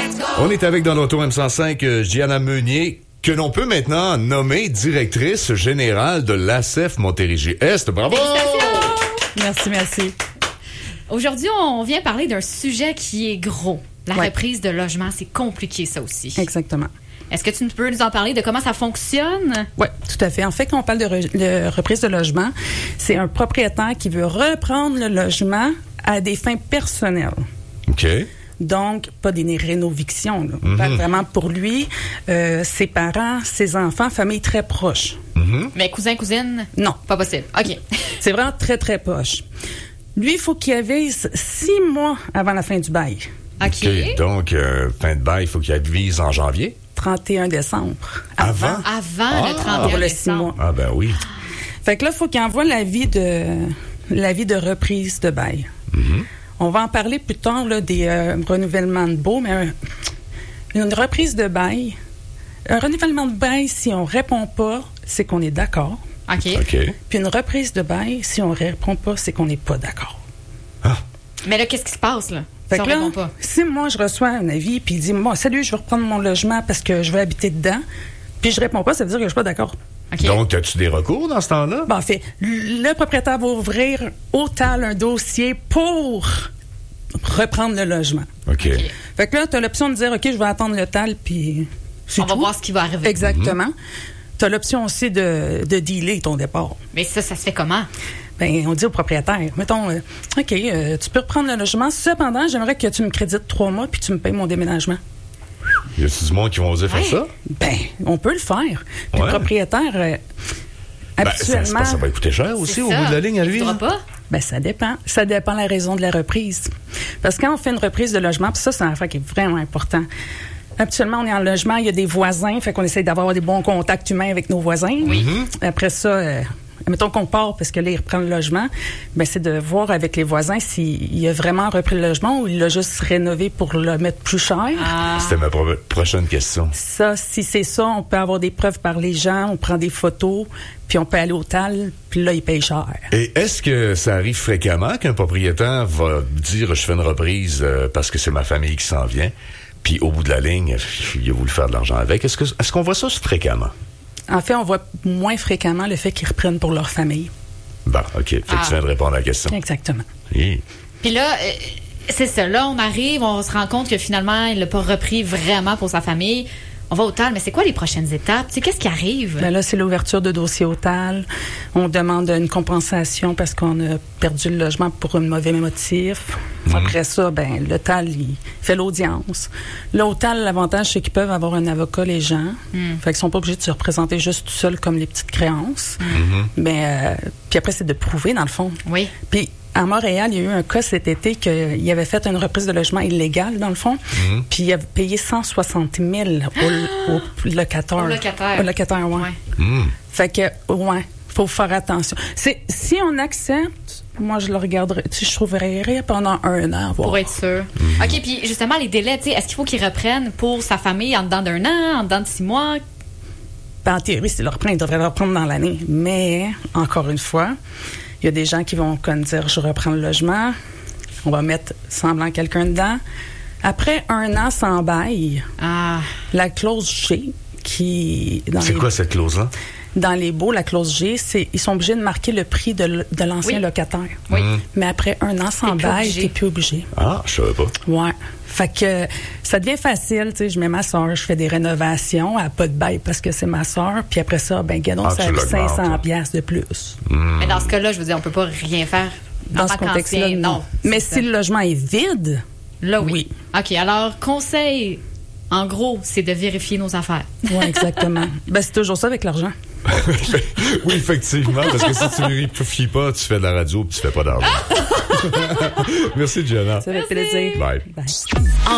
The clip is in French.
On est avec dans l'auto M105 Gianna Meunier, que l'on peut maintenant nommer directrice générale de l'ACEF Montérégie-Est. Bravo! Merci. Aujourd'hui, on vient parler d'un sujet qui est gros. La reprise de logement, c'est compliqué, ça aussi. Exactement. Est-ce que tu peux nous en parler de comment ça fonctionne? Oui, tout à fait. En fait, quand on parle de reprise de logement, c'est un propriétaire qui veut reprendre le logement à des fins personnelles. OK. Donc, pas des rénovictions. On parle vraiment pour lui, ses parents, ses enfants, famille très proche. Mais cousin, cousine? Non. Pas possible. OK. C'est vraiment très, très proche. Lui, il faut qu'il avise 6 mois avant la fin du bail. OK. Donc, fin de bail, il faut qu'il avise en janvier? 31 décembre. Avant le 31 pour le 6 décembre. mois. Ah, ben oui. Fait que là, il faut qu'il envoie l'avis de reprise de bail. On va en parler plus tard là, des renouvellements de baux, mais une reprise de bail, un renouvellement de bail, si on répond pas, c'est qu'on est d'accord. OK. Puis une reprise de bail, si on répond pas, c'est qu'on n'est pas d'accord. Ah. Mais là, qu'est-ce qui se passe, là? Fait Si on que là, répond pas. si moi, je reçois un avis, puis il dit, moi, salut, je veux reprendre mon logement parce que je veux habiter dedans, puis je réponds pas, ça veut dire que je suis pas d'accord. OK. Donc, as-tu des recours dans ce temps-là? Ben, en fait, le propriétaire va ouvrir au TAL un dossier pour reprendre le logement. OK. Fait que là, tu as l'option de dire, OK, je vais attendre le TAL, puis c'est On va tout. voir ce qui va arriver. Exactement. Tu as l'option aussi de dealer ton départ. Mais ça se fait comment? Ben, on dit au propriétaire, mettons, OK, tu peux reprendre le logement. Cependant, j'aimerais que tu me crédites 3 mois puis tu me payes mon déménagement. Y a-t-il du monde qui vont oser faire ça? Ben, on peut le faire. Puis le propriétaire, habituellement... ça va coûter cher aussi au bout de la ligne à lui. Il pas? Ben, ça dépend. Ça dépend de la raison de la reprise. Parce que quand on fait une reprise de logement, puis ça, c'est un affaire qui est vraiment important. Habituellement, on est en logement, il y a des voisins, fait qu'on essaie d'avoir des bons contacts humains avec nos voisins. Oui. Après ça, mettons qu'on part parce que là, il reprend le logement, ben c'est de voir avec les voisins s'il a vraiment repris le logement ou il l'a juste rénové pour le mettre plus cher. C'était ma prochaine question. Ça, si c'est ça, on peut avoir des preuves par les gens, on prend des photos, puis on peut aller au TAL, puis là, il paye cher. Et est-ce que ça arrive fréquemment qu'un propriétaire va dire « je fais une reprise parce que c'est ma famille qui s'en vient », puis au bout de la ligne, il a voulu faire de l'argent avec. Est-ce qu'on voit ça fréquemment? En fait, on voit moins fréquemment le fait qu'ils reprennent pour leur famille. Bon, OK. Fait que tu viens de répondre à la question. Exactement. Oui. Puis là, c'est ça. Là, on arrive, on se rend compte que finalement, il l'a pas repris vraiment pour sa famille. On va au TAL, mais c'est quoi les prochaines étapes? Tu sais, qu'est-ce qui arrive? Ben là, c'est l'ouverture de dossier au TAL. On demande une compensation parce qu'on a perdu le logement pour un mauvais motif. Après ça, ben le TAL, il fait l'audience. Là, au TAL, l'avantage, c'est qu'ils peuvent avoir un avocat, les gens. Fait qu'ils sont pas obligés de se représenter juste tout seuls comme les petites créances. Mais puis après, c'est de prouver, dans le fond. Oui. Puis à Montréal, il y a eu un cas cet été qu'il avait fait une reprise de logement illégale, dans le fond, puis il avait payé 160 000 au locataire. Au locataire. Au locataire, ouais. Fait que, ouais, faut faire attention. Si on accepte, moi, je le regarderai, tu sais, je trouverais pendant 1 an. Voir. Pour être sûr. OK, puis justement, les délais, tu sais, est-ce qu'il faut qu'ils reprennent pour sa famille en dedans d'1 an, en dedans de 6 mois? Ben, en théorie, c'est leur prendre, ils devraient le reprendre dans l'année. Mais, encore une fois, il y a des gens qui vont comme dire, je reprends le logement, on va mettre semblant quelqu'un dedans. Après 1 an sans bail, la clause G, c'est quoi cette clause-là? Dans les baux, la clause G, c'est ils sont obligés de marquer le prix de l'ancien locataire. Oui. Mais après 1 an sans bail, t'es plus obligé. Ah, je savais pas. Ouais. Fait que ça devient facile, tu sais, je mets ma soeur, je fais des rénovations à pas de bail parce que c'est ma soeur, puis après ça, ben gadon, ça a 500 piastres de plus. Mais dans ce cas-là, je veux dire, on peut pas rien faire dans ce contexte-là, non. Mais si le logement est vide, là, oui. OK, alors, conseil, en gros, c'est de vérifier nos affaires. Oui, exactement. Ben, c'est toujours ça avec l'argent. Oui, effectivement, parce que si tu ne vérifies pas, tu fais de la radio et tu fais pas d'argent. Merci, Gianna. Ça fait plaisir. Bye.